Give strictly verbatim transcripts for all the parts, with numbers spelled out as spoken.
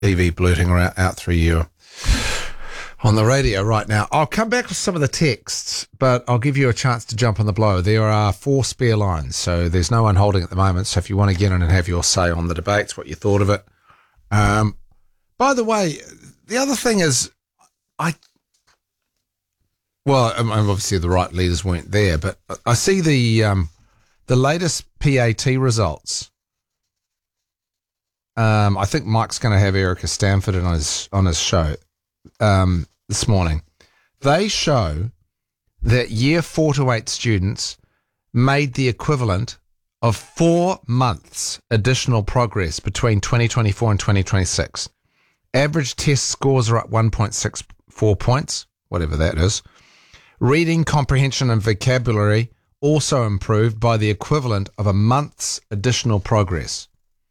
Evie blurting around, out through you on the radio right now. I'll come back with some of the texts, but I'll give you a chance to jump on the blow. There are four spare lines, so there's no one holding at the moment. So if you want to get in and have your say on the debates, what you thought of it. Um, by the way, the other thing is, I, well, I mean, obviously the right leaders weren't there, but I see the um, the latest P A T results. Um, I think Mike's going to have Erica Stanford on his on his show um, this morning. They show that year four to eight students made the equivalent of four months additional progress between twenty twenty-four and twenty twenty-six. Average test scores are up one point six four points, whatever that is. Reading, comprehension and vocabulary also improved by the equivalent of a month's additional progress.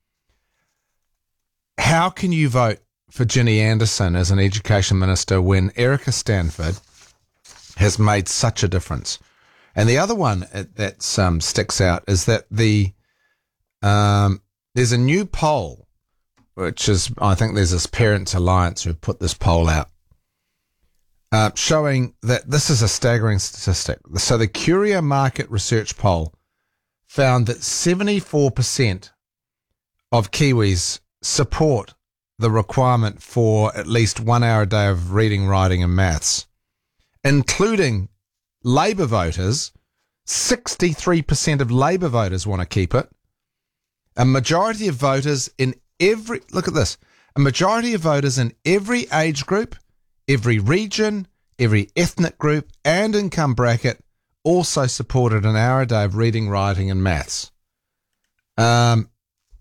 How can you vote for Ginny Anderson as an education minister when Erica Stanford has made such a difference? And the other one that um, sticks out is that the um, there's a new poll, which is, I think there's this Parents Alliance who put this poll out, uh, showing that this is a staggering statistic. So the Curia Market Research poll found that seventy-four percent of Kiwis support the requirement for at least one hour a day of reading, writing and maths, including Labour voters. sixty-three percent of Labour voters want to keep it. A majority of voters in every, look at this, a majority of voters in every age group, every region, every ethnic group and income bracket also supported an hour a day of reading, writing and maths. Um,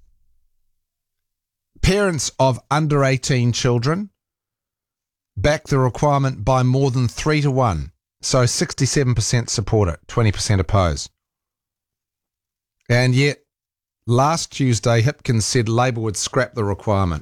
Parents of under eighteen children back the requirement by more than three to one. So sixty-seven percent support it, twenty percent oppose. And yet, last Tuesday, Hipkins said Labour would scrap the requirement.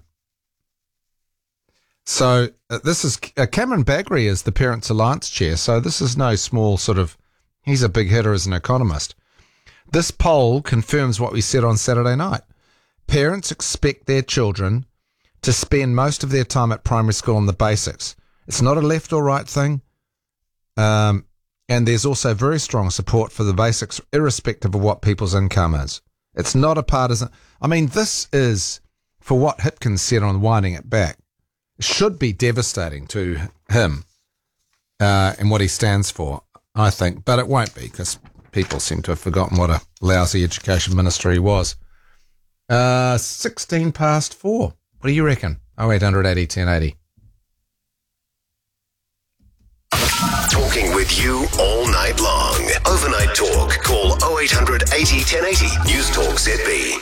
So uh, this is, uh, Cameron Baggery is the Parents Alliance chair, so this is no small sort of, he's a big hitter as an economist. This poll confirms what we said on Saturday night. Parents expect their children to spend most of their time at primary school on the basics. It's not a left or right thing. Um, and there's also very strong support for the basics, irrespective of what people's income is. It's not a partisan. I mean, this is, for what Hipkins said on Winding It Back, should be devastating to him uh, and what he stands for, I think. But it won't be, because people seem to have forgotten what a lousy education minister he was. Uh, sixteen past four. What do you reckon? oh eight hundred eighty ten eighty. Talking with you all night long. Overnight talk. Call oh eight hundred eighty ten eighty. News Talk Z B.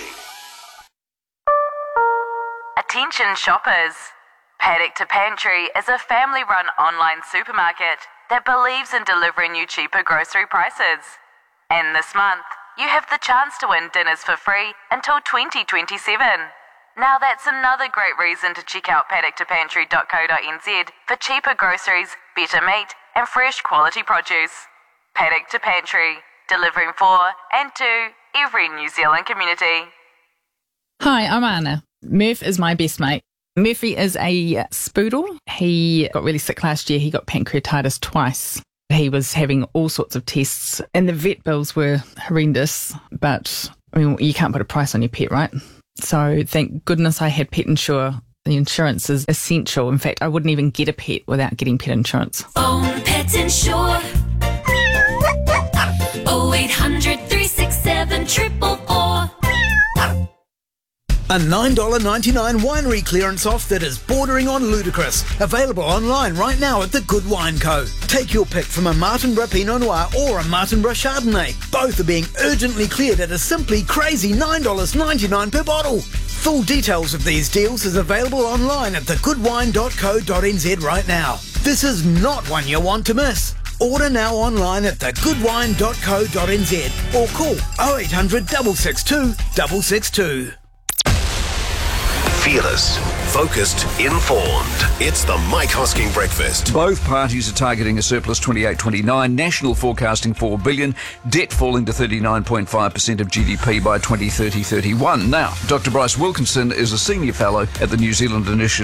Attention shoppers. Paddock to Pantry is a family-run online supermarket that believes in delivering you cheaper grocery prices. And this month, you have the chance to win dinners for free until twenty twenty-seven. Now that's another great reason to check out paddock to pantry dot co dot n z for cheaper groceries, better meat and fresh quality produce. Paddock to Pantry, delivering for and to every New Zealand community. Hi, I'm Anna. Murph is my best mate. Murphy is a spoodle. He got really sick last year. He got pancreatitis twice. He was having all sorts of tests and the vet bills were horrendous, but I mean, you can't put a price on your pet, right? So thank goodness I had Pet Insure. The insurance is essential. In fact, I wouldn't even get a pet without getting pet insurance. Phone Pet Insure. oh eight hundred three six seven four four four. A nine dollars ninety-nine winery clearance off that is bordering on ludicrous. Available online right now at the Good Wine Co. Take your pick from a Martinborough Pinot Noir or a Martinborough Chardonnay. Both are being urgently cleared at a simply crazy nine dollars ninety-nine per bottle. Full details of these deals is available online at the good wine dot co dot n z right now. This is not one you want to miss. Order now online at the good wine dot co dot n z or call oh eight hundred six six two six six two. Fearless, Focused, informed. It's the Mike Hosking Breakfast. Both parties are targeting a surplus twenty-eight twenty-nine, national forecasting four billion dollars, debt falling to thirty-nine point five percent of G D P by twenty thirty thirty-one. Now, Doctor Bryce Wilkinson is a senior fellow at the New Zealand Initiative